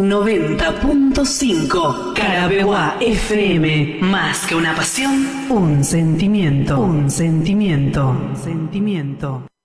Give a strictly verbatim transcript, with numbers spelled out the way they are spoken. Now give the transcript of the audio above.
noventa punto cinco. Carabeguá F M. Más que una pasión, un sentimiento. Un sentimiento. Un sentimiento.